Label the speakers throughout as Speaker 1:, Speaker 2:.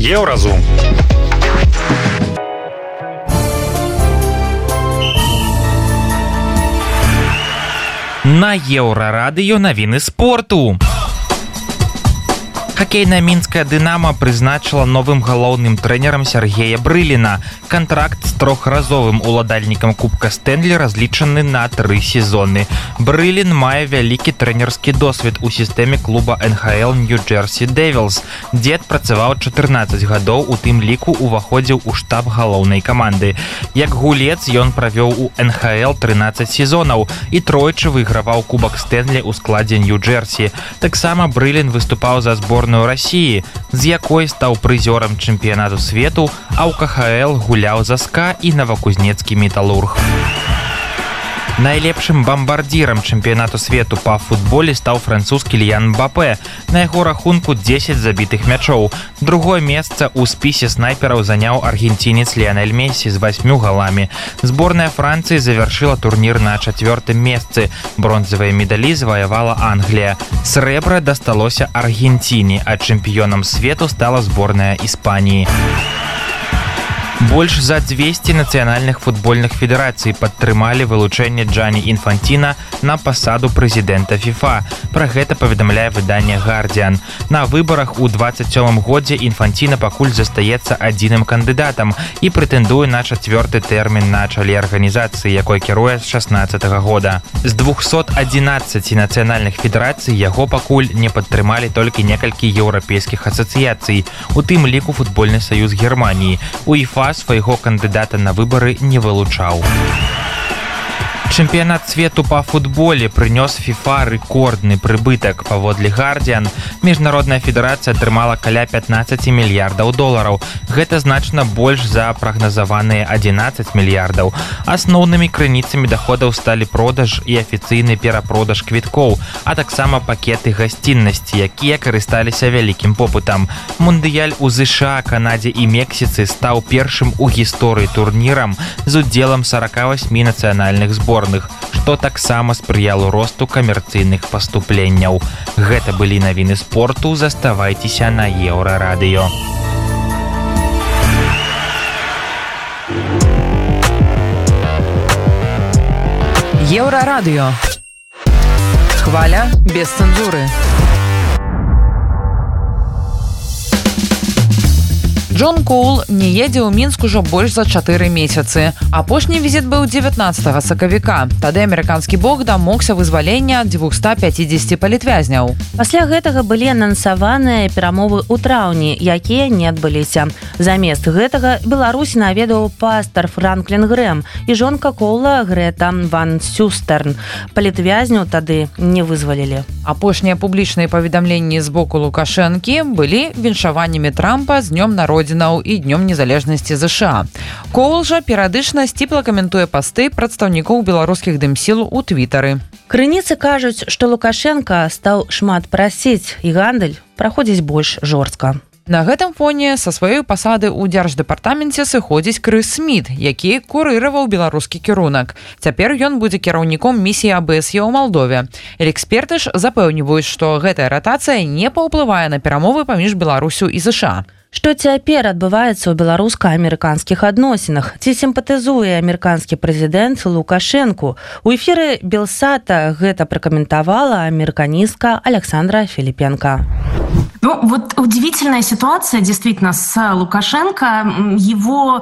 Speaker 1: Еўразум. На Еўрарадыё навіны спорту. Хакейная мінская «Дынамо» прызначыла новым галоўным трэнерам Сергея Брыліна. Кантракт з трохразовым уладальнікам Кубка Стэнлі разлічаны на 3 сезоны. Брылін мае вялікі трэнерскі досвед у сістэме клуба НХЛ Нью-Джерсі Дэвілс, дзе адпрацаваў 14 гадоў, у тым ліку уваходзіў у штаб галоўнай каманды. Як гулец ён правёў у НХЛ 13 сезонаў і тройчы выйграваў Кубак Стэнлі ў складзе Нью-Джерсі. Таксама Брылін выступаў за зборную России, з якой стаў прызёрам чэмпіянату свету, а ў КХЛ гуляў за СКА і Новакузнецкі Металлург. Найлепшым бамбардзірам чэмпіянату свету па футболе стаў француз Кіліян Мбапэ. На яго рахунку 10 забітых мячоў. Другое месца ў спісе снайпераў заняў аргенцінец Ліанель Мессі з 8 галамі. Зборная Францыі завяршыла турнір на 4-м месцы. Бронзавыя медалі заваявала Англія. Срэбра дасталося Аргенціне, а чэмпіёнам свету стала зборная Іспаніі. Больш за 200 нацыянальных футбольных федэрацый падтрымалі вылучэнне Джані Інфанціна на пасаду прэзідэнта ФІФА. Пра гэта паведамляе выданне «Гардзіан». На выбарах у 27-м годзе Інфанціна пакуль застаецца адзіным кандыдатам і прэтэндуе на 4-ты тэрмін на чале арганізацыі, якой кіруе з 16-го года. З 211 нацыянальных федэрацый яго пакуль не падтрымалі толькі некалькі еўрапейскіх асацыяцый, у тым ліку футбольны саюз Германіі. УЕФА свайго кандыдата на выбары не вылучаў. Чэмпіянат свету па футболе прынёс ФІФА рэкордны прыбытак. Паводле «Гардзіан», міжнародная федэрацыя атрымала каля 15 мільярдаў долараў. Гэта значна больш за прагназаваныя 11 мільярдаў. Асноўнымі крыніцамі даходаў сталі продаж і афіцыйны перапродаж квіткоў, а таксама пакеты гасціннасці, якія карысталіся вялікім попытам. Мундыяль у ЗША, Канадзе і Мексіцы стаў першым у гісторыі турнірам з удзелам 48 нацыянальных зборных, што таксама спрыяло росту камерцыйных паступленняў. Гэта былі навіны спорту. Заставайцеся на Еўрарадыё.
Speaker 2: Еўрарадыё. Хваля без цэнзуры. Джон Коул не едзе ў Мінск ужо больш за 4 месяцы. Апошні візіт быў 19 сакавіка. Тады амерыканскі бок дамогся вызвалення 250 палітвязняў.
Speaker 3: Пасля гэтага былі анансаваныя перамовы ў траўні, якія не адбыліся. Замест гэтага Беларусь наведаў пастар Франклін Грэм і жонка Коула Грэта Ван Сюстерн. Палітвязню тады не вызвалілі.
Speaker 2: Апошнія публічныя паведамленні з боку Лукашэнкі былі віншаваннямі Трампа з днём народзінаў і днём незалежнасці ЗША. Коул жа перыядычна сціпла каментуе пасты прадстаўнікоў беларускіх дымсіл у твітары.
Speaker 3: Крыніцы кажуць, што Лукашенка стаў шмат прасіць і гандаль праходзіць больш жорстка.
Speaker 2: На гэтым фоне са сваёй пасады ў дзярждэпартаменце сыходзіць Крыс Сміт, які курыраваў беларускі кірунак. Цяпер ён будзе кіраўніком місіі АБСЕ ў Малдове. Эксперты ж запэўніваюць, што гэтая ратацыя не паўплывае на перамовы паміж Беларусю і ЗША.
Speaker 3: Што цяпер адбываецца ў беларуска-амерыканскіх адносінах? Ці сімпатызуе амерыканскі прэзідэнт Лукашэнку? У эфіры Белсата гэта пракаментавала амерыканістка Александра Филипенко.
Speaker 4: Ну, вот удивительная ситуация, действительно, с Лукашенко. Его,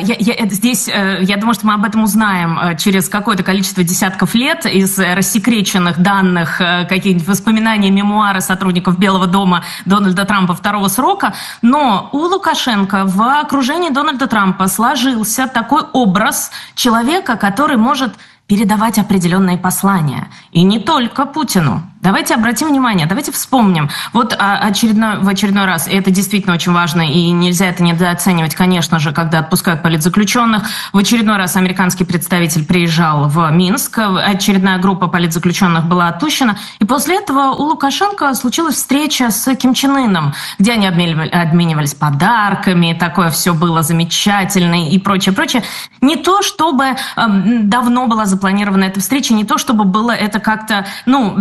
Speaker 4: я думаю, что мы об этом узнаем через какое-то количество десятков лет из рассекреченных данных, какие-нибудь воспоминания, мемуары сотрудников Белого дома Дональда Трампа второго срока. Но у Лукашенко в окружении Дональда Трампа сложился такой образ человека, который может передавать определенные послания. И не только Путину. Давайте обратим внимание, давайте вспомним. Вот в очередной раз, и это действительно очень важно, и нельзя это недооценивать, конечно же, когда отпускают политзаключенных. В очередной раз американский представитель приезжал в Минск, очередная группа политзаключенных была отпущена, и после этого у Лукашенко случилась встреча с Ким Чен Ыном, где они обменивались подарками, такое все было замечательно и прочее, прочее. Не то, чтобы давно была запланирована эта встреча, не то, чтобы было это как-то, по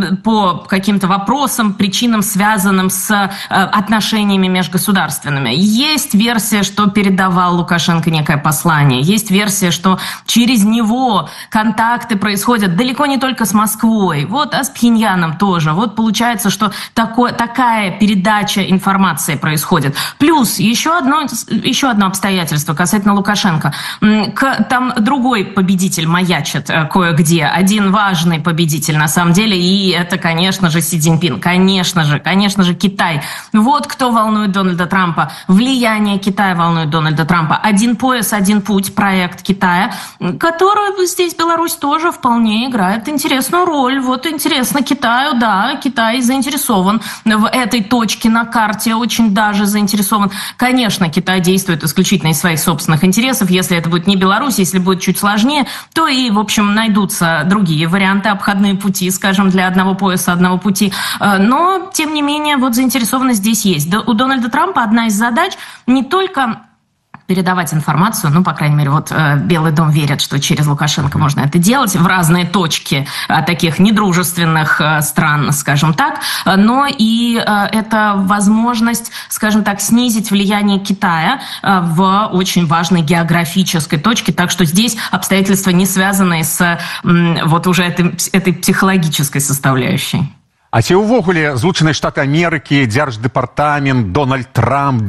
Speaker 4: по каким-то вопросам, причинам, связанным с отношениями межгосударственными. Есть версия, что передавал Лукашенко некое послание. Есть версия, что через него контакты происходят далеко не только с Москвой, вот, а с Пхеньяном тоже. Вот получается, что такая передача информации происходит. Плюс еще одно обстоятельство касательно Лукашенко. Там другой победитель маячит кое-где. Один важный победитель на самом деле, и это, конечно же, Си Цзиньпин. Конечно же, Китай. Вот кто волнует Дональда Трампа. Влияние Китая волнует Дональда Трампа. «Один пояс, один путь» проект Китая, который здесь Беларусь тоже вполне играет интересную роль. Вот интересно Китаю, да, Китай заинтересован в этой точке на карте, очень даже заинтересован. Конечно, Китай действует исключительно из своих собственных интересов. Если это будет не Беларусь, если будет чуть сложнее, то и, в общем, найдутся другие варианты, обходные пути, скажем, для одного пояса, одного пути. Но, тем не менее, вот заинтересованность здесь есть. У Дональда Трампа одна из задач не только передавать информацию, ну, по крайней мере, вот Белый дом верит, что через Лукашенко можно это делать в разные точки таких недружественных стран, скажем так, но и это возможность, скажем так, снизить влияние Китая в очень важной географической точке, так что здесь обстоятельства не связаны с вот уже этой психологической составляющей.
Speaker 5: А ці ўвогуле Злучаныя Штаты Амерыкі, Дзярждэпартамент, Дональд Трамп,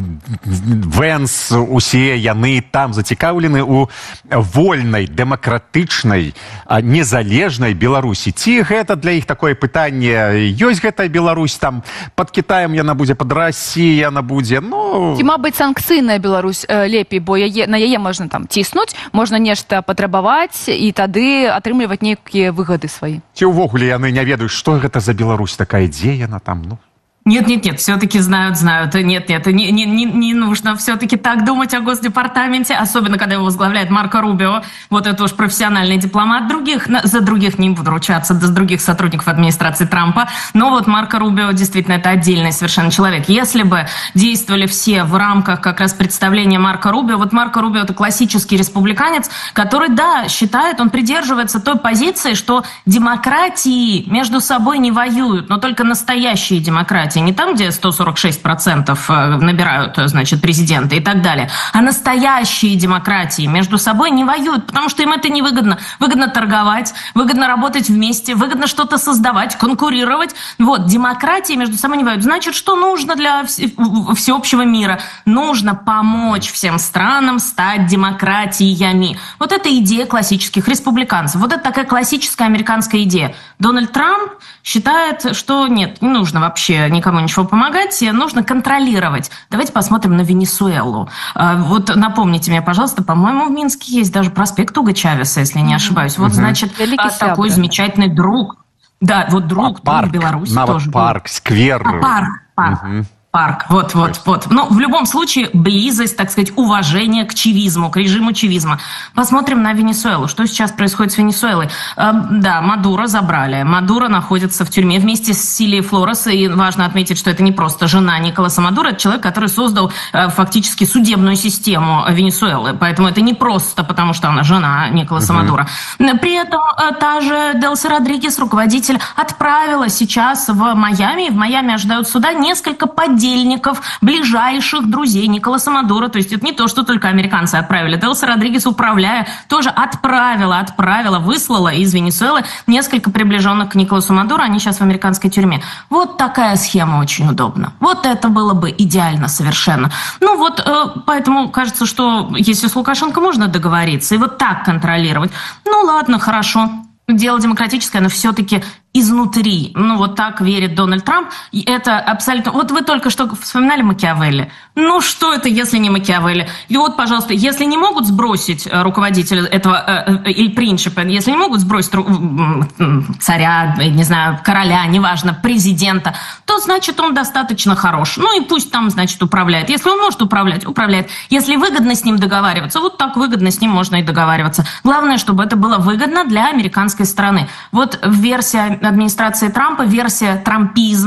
Speaker 5: Вэнс, усе яны там зацікаўлены ў вольнай, дэмакратычнай, незалежнай Беларусі? Ці гэта для іх такое пытанне? Ёсць гэтая Беларусь там, пад Кітаем яна будзе, пад Расіяй яна будзе, ну...
Speaker 6: Ці, мабыць, санкцыйная Беларусь лепей, бо на яе можна там ціснуць, можна нешта патрабаваць і тады атрымліваць нейкія выгады свае.
Speaker 5: Ці ўвогуле яны не ведаюць, што гэта за Беларусь такая, где она там, ну?
Speaker 4: Нет, все-таки знают. Нет, не нужно все-таки так думать о Госдепартаменте, особенно когда его возглавляет Марко Рубио. Вот это уж профессиональный дипломат. За других не буду ручаться, за других сотрудников администрации Трампа. Но вот Марко Рубио действительно это отдельный совершенно человек. Если бы действовали все в рамках как раз представления Марко Рубио, вот Марко Рубио это классический республиканец, который, да, считает, он придерживается той позиции, что демократии между собой не воюют, но только настоящие демократии. Не там, где 146% набирают, значит, президенты и так далее, а настоящие демократии между собой не воюют, потому что им это невыгодно. Выгодно торговать, выгодно работать вместе, выгодно что-то создавать, конкурировать. Вот, демократии между собой не воюют. Значит, что нужно для всеобщего мира? Нужно помочь всем странам стать демократиями. Вот это идея классических республиканцев. Вот это такая классическая американская идея. Дональд Трамп считает, что нет, не нужно вообще никому ничего помогать, нужно контролировать. Давайте посмотрим на Венесуэлу. Вот напомните мне, пожалуйста, по-моему, в Минске есть даже проспект Уго Чавеса, если не ошибаюсь. Вот, значит, такой замечательный друг. Да, вот друг Беларуси тоже.
Speaker 5: Парк, сквер.
Speaker 4: Парк, вот. Но в любом случае близость, так сказать, уважение к чивизму, к режиму чивизма. Посмотрим на Венесуэлу. Что сейчас происходит с Венесуэлой? Да, Мадуро забрали. Мадуро находится в тюрьме вместе с Силией Флорес. И важно отметить, что это не просто жена Николаса Мадуро, это человек, который создал фактически судебную систему Венесуэлы. Поэтому это не просто потому, что она жена Николаса Мадуро. При этом та же Делси Родригес, руководитель, отправила сейчас в Майами. В Майами ожидают суда несколько подельников, ближайших друзей Николаса Мадуро. То есть это не то, что только американцы отправили. Делси Родригес, управляя, тоже отправила, выслала из Венесуэлы несколько приближенных к Николасу Мадуро. Они сейчас в американской тюрьме. Вот такая схема очень удобна. Вот это было бы идеально совершенно. Ну вот, поэтому кажется, что если с Лукашенко можно договориться и вот так контролировать, ну ладно, хорошо. Дело демократическое, но все-таки изнутри. Ну, вот так верит Дональд Трамп. И это абсолютно... Вот вы только что вспоминали Макиавелли. Ну, что это, если не Макиавелли? И вот, пожалуйста, если не могут сбросить руководителя этого или принципа, если не могут сбросить царя, не знаю, короля, неважно, президента, то, значит, он достаточно хорош. Ну, и пусть там, значит, управляет. Если он может управлять, управляет. Если выгодно с ним договариваться, вот так выгодно с ним можно и договариваться. Главное, чтобы это было выгодно для американской стороны. Вот версия администрации Трампа, версия трампизма,